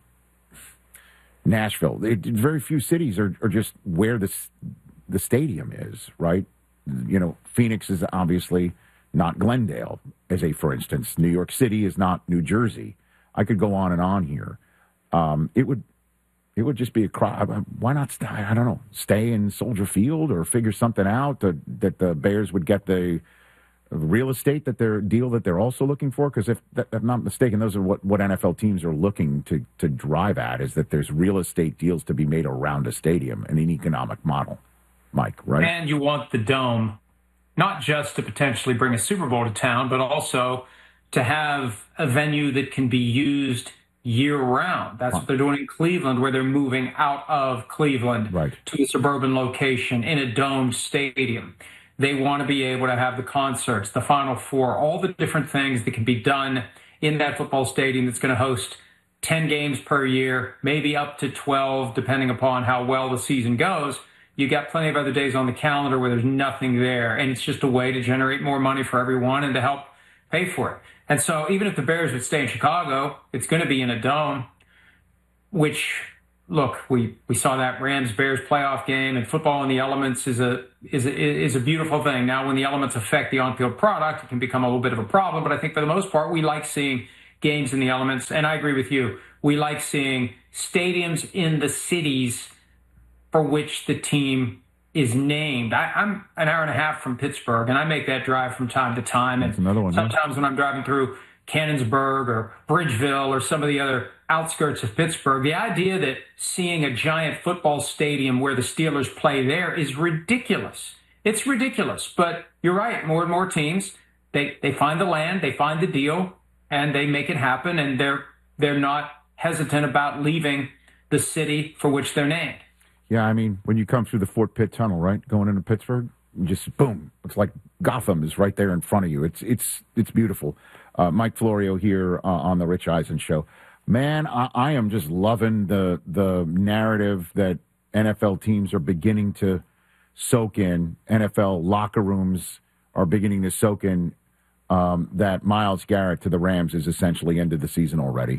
Nashville. It, very few cities are, are just where the, the stadium is, right? You know, Phoenix is obviously not Glendale, as a for instance. New York City is not New Jersey. I could go on and on here. Um, it would, it would just be a cry. Why not? Stay, I don't know. Stay in Soldier Field or figure something out that, that the Bears would get the real estate that they're deal that they're also looking for. Because if, if I'm not mistaken, those are what, what N F L teams are looking to to drive at, is that there's real estate deals to be made around a stadium and an economic model. Mike, right? And you want the Dome, not just to potentially bring a Super Bowl to town, but also to have a venue that can be used year-round. That's what they're doing in Cleveland, where they're moving out of Cleveland right. to a suburban location in a domed stadium. They want to be able to have the concerts, the Final Four, all the different things that can be done in that football stadium that's going to host ten games per year, maybe up to twelve, depending upon how well the season goes. You got plenty of other days on the calendar where there's nothing there, and it's just a way to generate more money for everyone and to help pay for it. And so even if the Bears would stay in Chicago, it's going to be in a dome, which, look, we, we saw that Rams-Bears playoff game, and football in the elements is a, is, a, is a beautiful thing. Now, when the elements affect the on-field product, it can become a little bit of a problem, but I think for the most part, we like seeing games in the elements, and I agree with you. We like seeing stadiums in the cities for which the team is named. I, I'm an hour and a half from Pittsburgh, and I make that drive from time to time. And That's another one, sometimes yeah. when I'm driving through Cannonsburg or Bridgeville or some of the other outskirts of Pittsburgh, the idea that seeing a giant football stadium where the Steelers play there is ridiculous. It's ridiculous. But you're right, more and more teams, they, they find the land, they find the deal, and they make it happen, and they're they're not hesitant about leaving the city for which they're named. Yeah, I mean, when you come through the Fort Pitt Tunnel, right, going into Pittsburgh, you just boom, it's like Gotham is right there in front of you. It's it's it's beautiful. Uh, Mike Florio here uh, on the Rich Eisen Show. Man, I, I am just loving the the narrative that N F L teams are beginning to soak in. N F L locker rooms are beginning to soak in um, that Myles Garrett to the Rams is essentially ended the season already.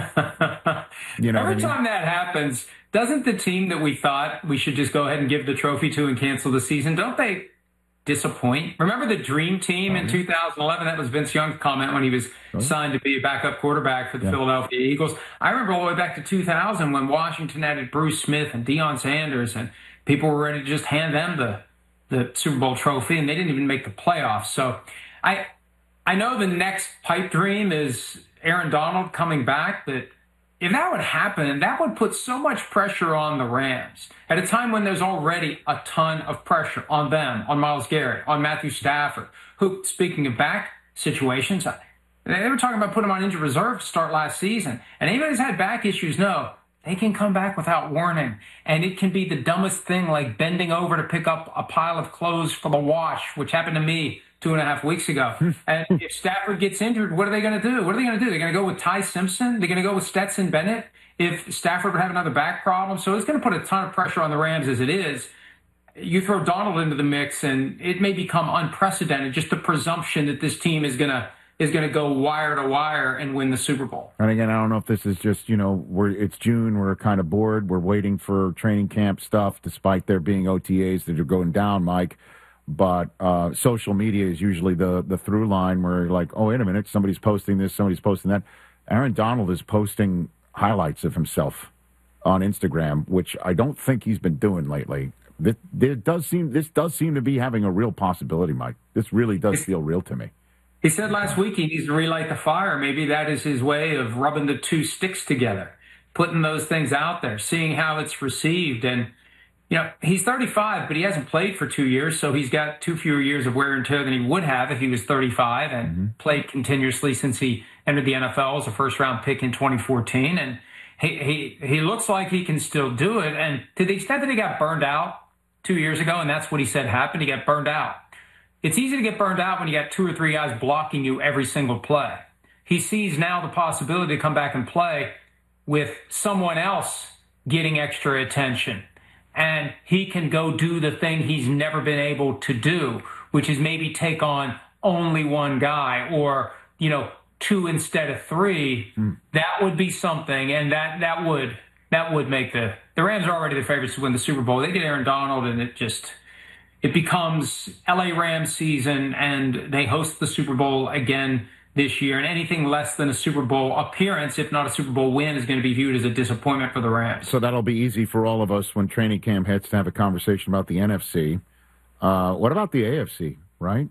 You know, every I mean? time that happens, doesn't the team that we thought we should just go ahead and give the trophy to and cancel the season, don't they disappoint? Remember the dream team in two thousand eleven? That was Vince Young's comment when he was oh. signed to be a backup quarterback for the yeah. Philadelphia Eagles. I remember all the way back to two thousand when Washington added Bruce Smith and Deion Sanders, and people were ready to just hand them the, the Super Bowl trophy, and they didn't even make the playoffs. So I, I know the next pipe dream is Aaron Donald coming back, but if that would happen, that would put so much pressure on the Rams at a time when there's already a ton of pressure on them, on Myles Garrett, on Matthew Stafford, who, speaking of back situations, they were talking about putting him on injured reserve to start last season. And anybody who's had back issues know they can come back without warning. And it can be the dumbest thing, like bending over to pick up a pile of clothes for the wash, which happened to me two and a half weeks ago. And if Stafford gets injured, what are they going to do? What are they going to do? They're going to go with Ty Simpson? They're going to go with Stetson Bennett if Stafford would have another back problem? So it's going to put a ton of pressure on the Rams as it is. You throw Donald into the mix, and it may become unprecedented, just the presumption that this team is going to is going to go wire to wire and win the Super Bowl. And again, I don't know if this is just, you know, we're it's June, we're kind of bored, we're waiting for training camp stuff, despite there being O T As that are going down, Mike. But uh, social media is usually the, the through line where you're like, oh, wait a minute, somebody's posting this, somebody's posting that. Aaron Donald is posting highlights of himself on Instagram, which I don't think he's been doing lately. This, this does seem this does seem to be having a real possibility, Mike. This really does feel real to me. He said last week he needs to relight the fire. Maybe that is his way of rubbing the two sticks together, putting those things out there, seeing how it's received. And you know, he's thirty-five, but he hasn't played for two years, so he's got two fewer years of wear and tear than he would have if he was thirty-five and mm-hmm. played continuously since he entered the N F L as a first-round pick in twenty fourteen. And he, he, he looks like he can still do it. And to the extent that he got burned out two years ago, and that's what he said happened, he got burned out. It's easy to get burned out when you got two or three guys blocking you every single play. He sees now the possibility to come back and play with someone else getting extra attention. And he can go do the thing he's never been able to do, which is maybe take on only one guy or, you know, two instead of three. Mm. That would be something. And that, that would that would make the the Rams are already the favorites to win the Super Bowl. They get Aaron Donald and it just it becomes L A Rams season, and they host the Super Bowl again this year. And anything less than a Super Bowl appearance, if not a Super Bowl win, is going to be viewed as a disappointment for the Rams. So that'll be easy for all of us when training camp hits to have a conversation about the N F C. Uh, what about the A F C, right?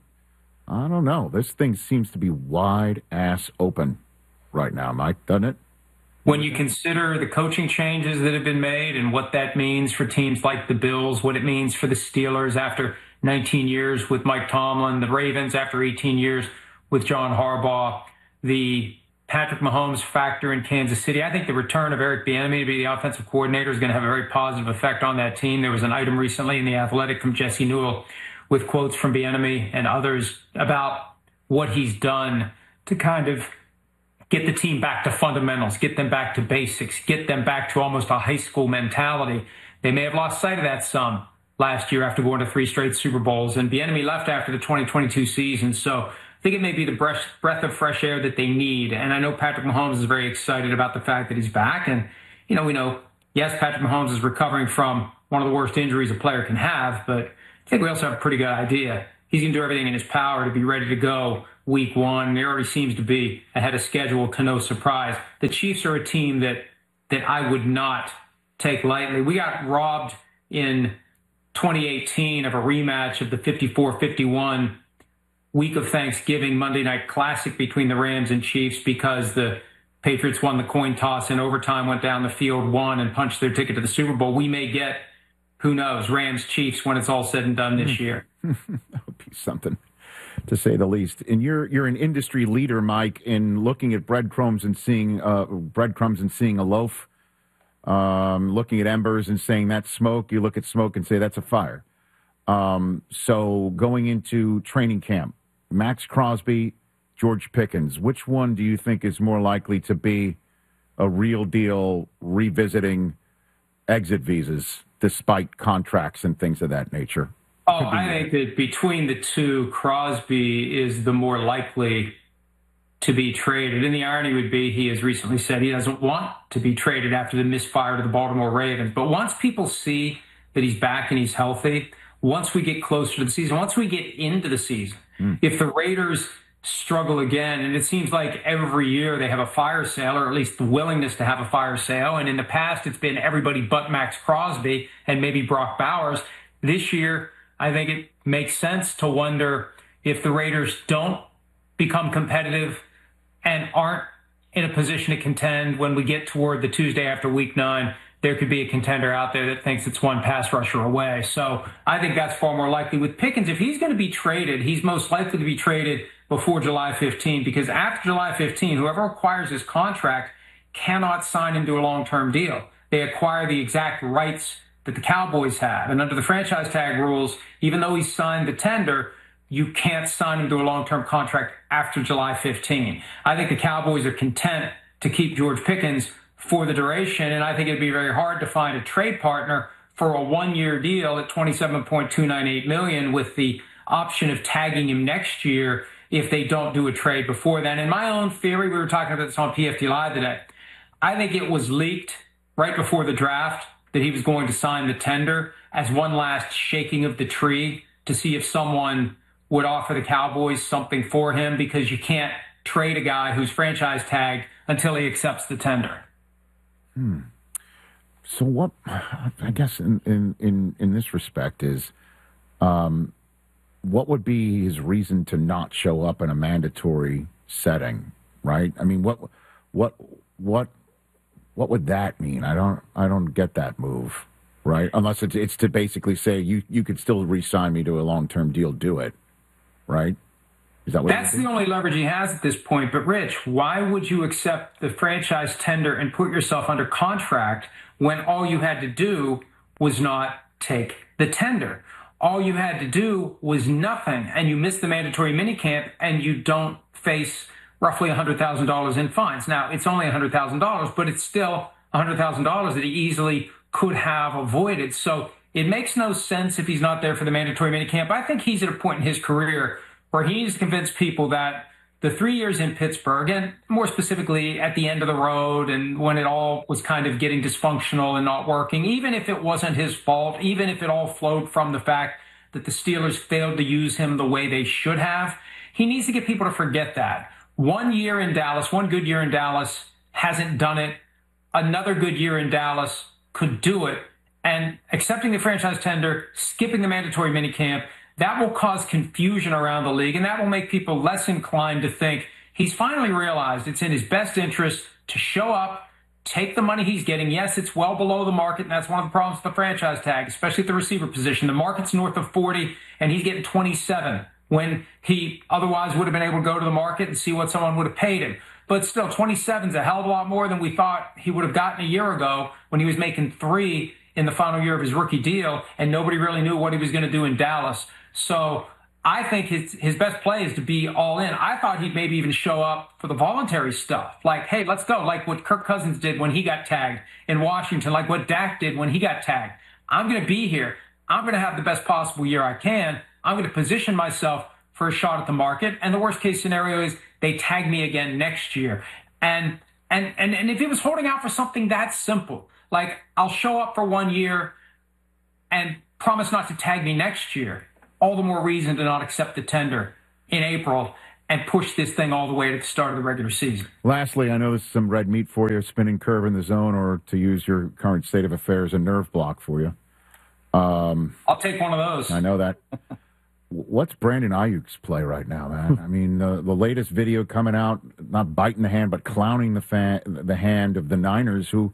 I don't know. This thing seems to be wide ass open right now, Mike, doesn't it? When you consider the coaching changes that have been made and what that means for teams like the Bills, what it means for the Steelers after nineteen years with Mike Tomlin, the Ravens after eighteen years with John Harbaugh, the Patrick Mahomes factor in Kansas City. I think the return of Eric Bieniemy to be the offensive coordinator is going to have a very positive effect on that team. There was an item recently in The Athletic from Jesse Newell with quotes from Bieniemy and others about what he's done to kind of get the team back to fundamentals, get them back to basics, get them back to almost a high school mentality. They may have lost sight of that some last year after going to three straight Super Bowls, and Bieniemy left after the twenty twenty-two season. So I think it may be the breath, breath of fresh air that they need. And I know Patrick Mahomes is very excited about the fact that he's back. And, you know, we know, yes, Patrick Mahomes is recovering from one of the worst injuries a player can have, but I think we also have a pretty good idea. He's going to do everything in his power to be ready to go week one. He already seems to be ahead of schedule, to no surprise. The Chiefs are a team that that I would not take lightly. We got robbed in twenty eighteen of a rematch of the fifty-four fifty-one week of Thanksgiving Monday Night Classic between the Rams and Chiefs because the Patriots won the coin toss in overtime, went down the field, won, and punched their ticket to the Super Bowl. We may get, who knows, Rams Chiefs when it's all said and done this year. That would be something, to say the least. And you're you're an industry leader, Mike, in looking at breadcrumbs and seeing uh, breadcrumbs and seeing a loaf. Um, looking at embers and saying that's smoke. You look at smoke and say that's a fire. Um, so going into training camp, Max Crosby, George Pickens, which one do you think is more likely to be a real deal revisiting exit visas despite contracts and things of that nature? Oh, I think that between the two, Crosby is the more likely to be traded. And the irony would be he has recently said he doesn't want to be traded after the misfire to the Baltimore Ravens. But once people see that he's back and he's healthy, once we get closer to the season, once we get into the season, mm. if the Raiders struggle again, and it seems like every year they have a fire sale, or at least the willingness to have a fire sale, and in the past it's been everybody but Max Crosby and maybe Brock Bowers. This year, I think it makes sense to wonder if the Raiders don't become competitive and aren't in a position to contend when we get toward the Tuesday after week nine, there could be a contender out there that thinks it's one pass rusher away. So I think that's far more likely. With Pickens, if he's going to be traded, he's most likely to be traded before July fifteenth, because after July fifteenth, whoever acquires his contract cannot sign him to a long-term deal. They acquire the exact rights that the Cowboys have. And under the franchise tag rules, even though he signed the tender, you can't sign him to a long-term contract after July fifteenth. I think the Cowboys are content to keep George Pickens for the duration, and I think it'd be very hard to find a trade partner for a one-year deal at twenty-seven point two nine eight million dollars with the option of tagging him next year if they don't do a trade before then. In my own theory, we were talking about this on P F T Live today, I think it was leaked right before the draft that he was going to sign the tender as one last shaking of the tree to see if someone would offer the Cowboys something for him, because you can't trade a guy who's franchise tagged until he accepts the tender. Hmm. So what, I guess in, in, in, in this respect is, um, what would be his reason to not show up in a mandatory setting, right? I mean, what, what, what, what would that mean? I don't, I don't get that move, right? Unless it's, it's to basically say you, you could still re-sign me to a long-term deal, do it, right? Is that what That's the only leverage he has at this point. But Rich, why would you accept the franchise tender and put yourself under contract when all you had to do was not take the tender? All you had to do was nothing, and you missed the mandatory minicamp, and you don't face roughly one hundred thousand dollars in fines. Now, it's only one hundred thousand dollars, but it's still one hundred thousand dollars that he easily could have avoided. So it makes no sense if he's not there for the mandatory minicamp. I think he's at a point in his career where he needs to convince people that the three years in Pittsburgh, and more specifically at the end of the road and when it all was kind of getting dysfunctional and not working, even if it wasn't his fault, even if it all flowed from the fact that the Steelers failed to use him the way they should have, he needs to get people to forget that. One year in Dallas, one good year in Dallas hasn't done it. Another good year in Dallas could do it. And accepting the franchise tender, skipping the mandatory minicamp, that will cause confusion around the league, and that will make people less inclined to think he's finally realized it's in his best interest to show up, take the money he's getting. Yes, it's well below the market, and that's one of the problems with the franchise tag, especially at the receiver position. The market's north of forty, and he's getting twenty-seven when he otherwise would have been able to go to the market and see what someone would have paid him. But still, twenty-seven is a hell of a lot more than we thought he would have gotten a year ago when he was making three in the final year of his rookie deal, and nobody really knew what he was going to do in Dallas. So I think his his best play is to be all in. I thought he'd maybe even show up for the voluntary stuff. Like, hey, let's go. Like what Kirk Cousins did when he got tagged in Washington, like what Dak did when he got tagged. I'm going to be here. I'm going to have the best possible year I can. I'm going to position myself for a shot at the market. And the worst case scenario is they tag me again next year. And and and, and if he was holding out for something that simple, like I'll show up for one year and promise not to tag me next year, all the more reason to not accept the tender in April and push this thing all the way to the start of the regular season. Lastly, I know this is some red meat for you, spinning curve in the zone, or to use your current state of affairs, a nerve block for you. Um, I'll take one of those. I know that. What's Brandon Ayuk's play right now, man? I mean, the, the latest video coming out, not biting the hand, but clowning the fan, the hand of the Niners, who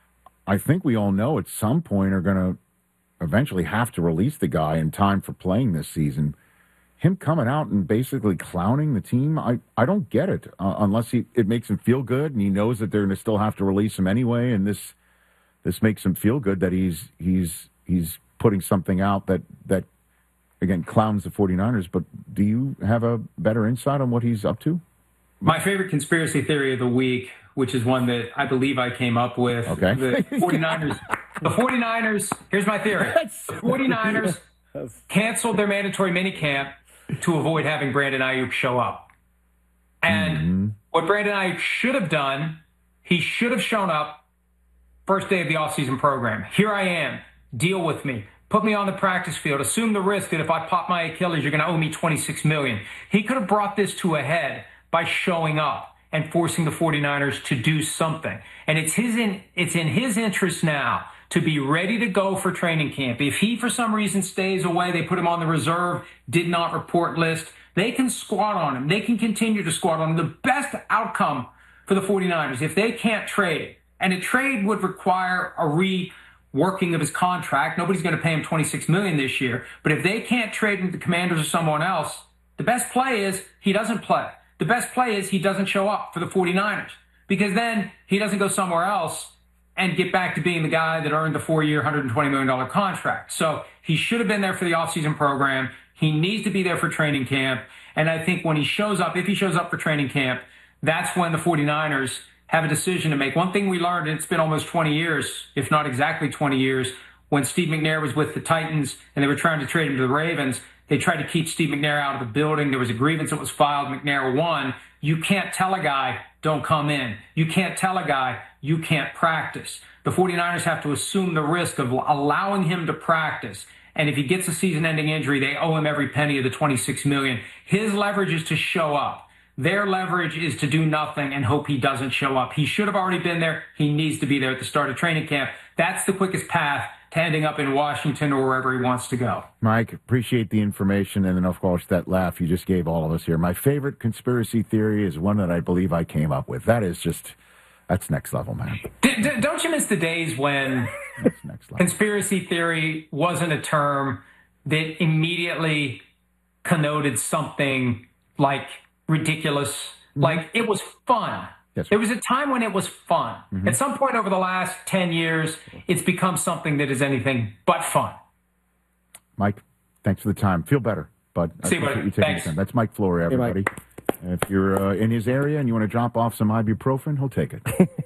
I think we all know at some point are going to eventually have to release the guy in time for playing this season. Him coming out and basically clowning the team, I, I don't get it, uh, unless he it makes him feel good and he knows that they're going to still have to release him anyway, and this this makes him feel good that he's he's he's putting something out that, that again, clowns the 49ers. But do you have a better insight on what he's up to? My favorite conspiracy theory of the week, which is one that I believe I came up with. Okay. The 49ers, the 49ers, here's my theory. The 49ers canceled their mandatory minicamp to avoid having Brandon Ayuk show up. And mm-hmm. what Brandon Ayuk should have done, he should have shown up first day of the offseason program. Here I am. Deal with me. Put me on the practice field. Assume the risk that if I pop my Achilles, you're going to owe me twenty-six million dollars. He could have brought this to a head by showing up and forcing the 49ers to do something. And it's his in, it's in his interest now to be ready to go for training camp. If he, for some reason, stays away, they put him on the reserve, did not report list, they can squat on him. They can continue to squat on him. The best outcome for the 49ers, if they can't trade, and a trade would require a reworking of his contract. Nobody's going to pay him twenty-six million dollars this year. But if they can't trade with the Commanders or someone else, the best play is he doesn't play. The best play is he doesn't show up for the 49ers, because then he doesn't go somewhere else and get back to being the guy that earned the four-year, one hundred twenty million dollars contract. So he should have been there for the offseason program. He needs to be there for training camp. And I think when he shows up, if he shows up for training camp, that's when the 49ers have a decision to make. One thing we learned, and it's been almost twenty years, if not exactly twenty years, when Steve McNair was with the Titans and they were trying to trade him to the Ravens, they tried to keep Steve McNair out of the building. There was a grievance that was filed. McNair won. You can't tell a guy, don't come in. You can't tell a guy, you can't practice. The 49ers have to assume the risk of allowing him to practice. And if he gets a season-ending injury, they owe him every penny of the twenty-six million dollars. His leverage is to show up. Their leverage is to do nothing and hope he doesn't show up. He should have already been there. He needs to be there at the start of training camp. That's the quickest path to ending up in Washington or wherever he wants to go. Mike, appreciate the information, and then, of course, that laugh you just gave all of us here. My favorite conspiracy theory is one that I believe I came up with. That is just, that's next level, man. D- d- don't you miss the days when conspiracy theory wasn't a term that immediately connoted something like ridiculous? Mm-hmm. Like, it was fun. Yes. There was a time when it was fun. Mm-hmm. At some point over the last ten years, it's become something that is anything but fun. Mike, thanks for the time. Feel better, bud. See you, buddy. You taking the time. That's Mike Flory, everybody. Hey, Mike. If you're uh, in his area and you want to drop off some ibuprofen, he'll take it.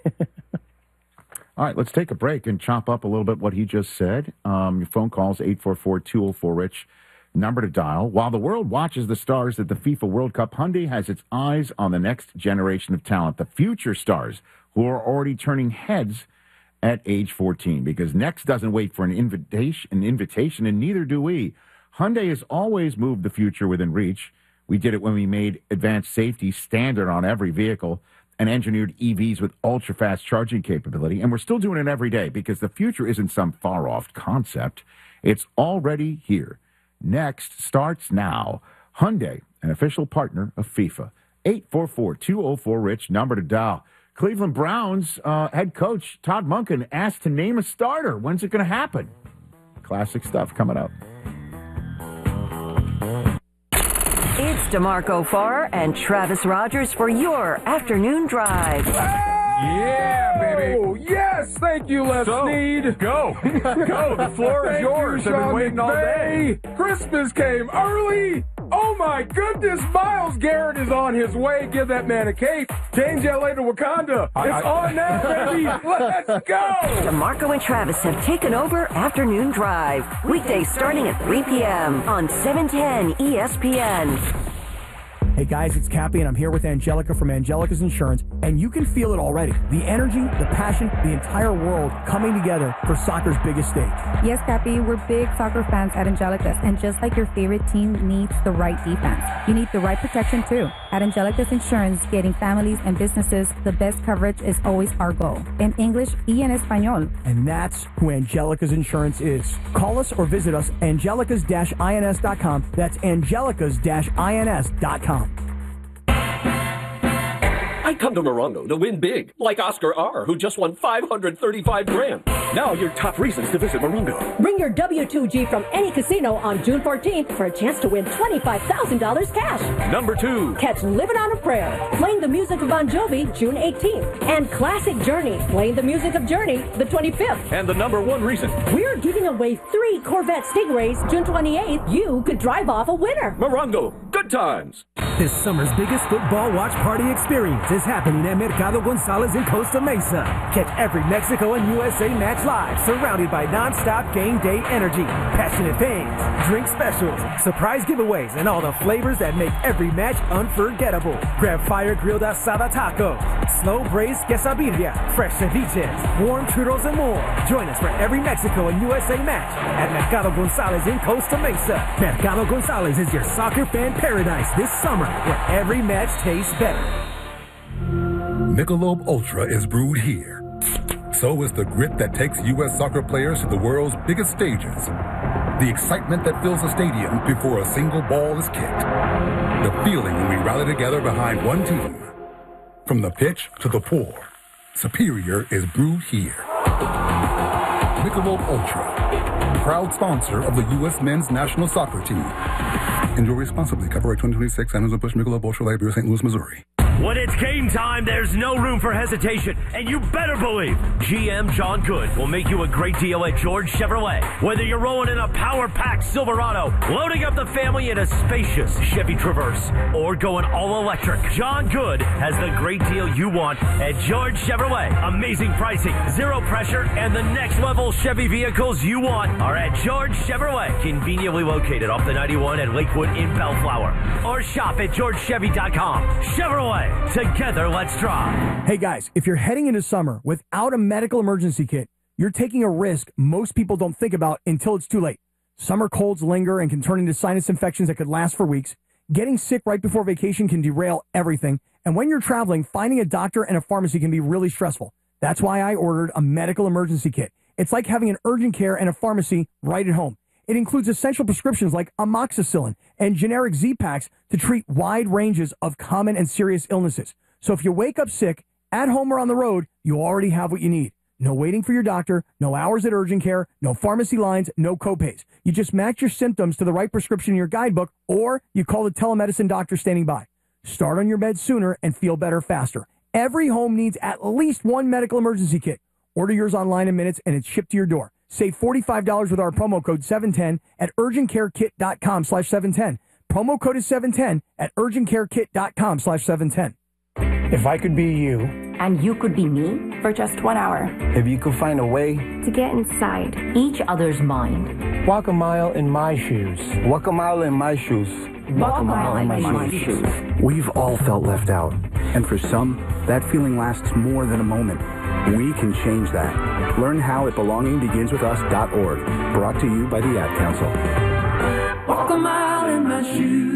All right, let's take a break and chop up a little bit what he just said. Um, your phone calls, eight four four, two oh four, RICH. Number to dial. While the world watches the stars at the FIFA World Cup, Hyundai has its eyes on the next generation of talent, the future stars who are already turning heads at age fourteen, because next doesn't wait for an invitation, an invitation, and neither do we. Hyundai has always moved the future within reach. We did it when we made advanced safety standard on every vehicle and engineered E Vs with ultra-fast charging capability, and we're still doing it every day, because the future isn't some far-off concept. It's already here. Next starts now. Hyundai, an official partner of FIFA. eight four four, two oh four, RICH, number to dial. Cleveland Browns uh, head coach Todd Monken asked to name a starter. When's it going to happen? Classic stuff coming up. It's DeMarco Farr and Travis Rogers for your afternoon drive. Yeah, baby. Oh, yes. Thank you, Les so, Snead. Go. Go. The floor is yours. You, I've been waiting all day. Christmas came early. Oh my goodness, Myles Garrett is on his way. Give that man a cape. Change L A to Wakanda. It's I, I, on now, baby. Let's go. DeMarco and Travis have taken over Afternoon Drive. Weekdays starting at three p.m. on seven ten E S P N. Hey guys, it's Cappy, and I'm here with Angelica from Angelica's Insurance, and you can feel it already. The energy, the passion, the entire world coming together for soccer's biggest stage. Yes, Cappy, we're big soccer fans at Angelica's, and just like your favorite team needs the right defense, you need the right protection too. At Angelica's Insurance, getting families and businesses the best coverage is always our goal. In English y en español. And that's who Angelica's Insurance is. Call us or visit us, angelicas dash ins dot com. That's angelicas dash ins dot com. I come to Morongo to win big, like Oscar R., who just won five hundred thirty-five grand. Now your top reasons to visit Morongo. Bring your W two G from any casino on June fourteenth for a chance to win twenty-five thousand dollars cash. Number two. Catch Living on a Prayer, playing the music of Bon Jovi, June eighteenth. And Classic Journey, playing the music of Journey, the twenty-fifth. And the number one reason. We're giving away three Corvette Stingrays, June twenty-eighth. You could drive off a winner. Morongo, good times. This summer's biggest football watch party experience is happening at Mercado Gonzalez in Costa Mesa. Catch every Mexico and U S A match live, surrounded by non-stop game day energy, passionate fans, drink specials, surprise giveaways, and all the flavors that make every match unforgettable. Grab fire-grilled asada tacos, slow-braised quesadilla, fresh ceviches, warm churros, and more. Join us for every Mexico and U S A match at Mercado Gonzalez in Costa Mesa. Mercado Gonzalez is your soccer fan paradise this summer, where every match tastes better. Michelob Ultra is brewed here. So is the grit that takes U S soccer players to the world's biggest stages. The excitement that fills a stadium before a single ball is kicked. The feeling when we rally together behind one team. From the pitch to the pour, Superior is brewed here. Michelob Ultra, proud sponsor of the U S men's national soccer team. Enjoy responsibly. Copyright twenty twenty-six, Anheuser-Busch Michelob Ultra, Light Beer, Saint Louis, Missouri. When it's game time, there's no room for hesitation, and you better believe G M John Good will make you a great deal at George Chevrolet. Whether you're rolling in a power-packed Silverado, loading up the family in a spacious Chevy Traverse, or going all-electric, John Good has the great deal you want at George Chevrolet. Amazing pricing, zero pressure, and the next-level Chevy vehicles you want are at George Chevrolet, conveniently located off the ninety-one at Lakewood in Bellflower. Or shop at george chevy dot com. Chevrolet. Together, let's drive. Hey guys, if you're heading into summer without a medical emergency kit, you're taking a risk most people don't think about until it's too late. Summer colds linger and can turn into sinus infections that could last for weeks. Getting sick right before vacation can derail everything. And when you're traveling, finding a doctor and a pharmacy can be really stressful. That's why I ordered a medical emergency kit. It's like having an urgent care and a pharmacy right at home. It includes essential prescriptions like amoxicillin and generic Z-Packs to treat wide ranges of common and serious illnesses. So if you wake up sick, at home or on the road, you already have what you need. No waiting for your doctor, no hours at urgent care, no pharmacy lines, no copays. You just match your symptoms to the right prescription in your guidebook, or you call the telemedicine doctor standing by. Start on your bed sooner and feel better faster. Every home needs at least one medical emergency kit. Order yours online in minutes and it's shipped to your door. Save forty-five dollars with our promo code seven ten at urgentcarekit.com slash 710. Promo code is seven ten at urgentcarekit.com slash 710. If I could be you. And you could be me for just one hour. If you could find a way. To get inside each other's mind. Walk a mile in my shoes. Walk a mile in my shoes. Walk a mile in my, my shoes. shoes. We've all felt left out. And for some, that feeling lasts more than a moment. We can change that. Learn how at belonging begins with us dot org. Brought to you by the Ad Council. Walk a mile in my shoes.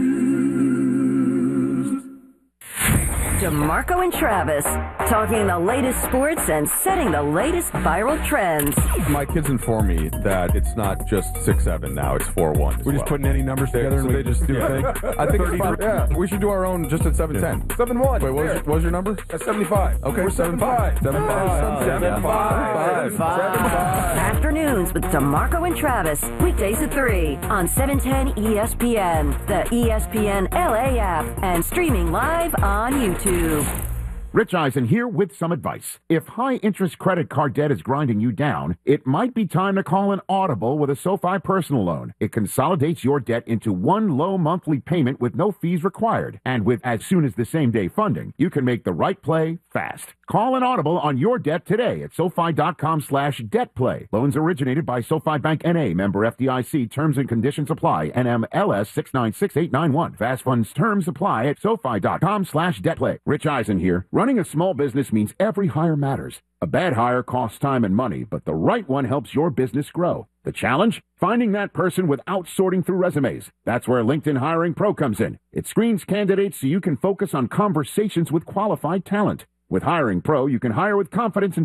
DeMarco and Travis, talking the latest sports and setting the latest viral trends. My kids inform me that it's not just six seven now, it's four one. We're well. just putting any numbers they, together so and they we just do a thing. I think it's fun. Yeah. We should do our own just at seven ten. seven one. Wait, what was, your, what was your number? At seventy-five. Okay, we're seven five. seven five. seven five. Afternoons with DeMarco and Travis. Weekdays at three on seven ten E S P N, the E S P N L A app, and streaming live on YouTube. Rich Eisen here with some advice. If high-interest credit card debt is grinding you down, it might be time to call an Audible with a SoFi personal loan. It consolidates your debt into one low monthly payment with no fees required. And with as soon as the same-day funding, you can make the right play fast. Call an Audible on your debt today at SoFi.com slash debt play. Loans originated by SoFi Bank N A, member F D I C. Terms and conditions apply. N M L S six nine six eight nine one. Fast funds terms apply at SoFi.com slash debt play. Rich Eisen here. Running a small business means every hire matters. A bad hire costs time and money, but the right one helps your business grow. The challenge? Finding that person without sorting through resumes. That's where LinkedIn Hiring Pro comes in. It screens candidates so you can focus on conversations with qualified talent. With Hiring Pro, you can hire with confidence and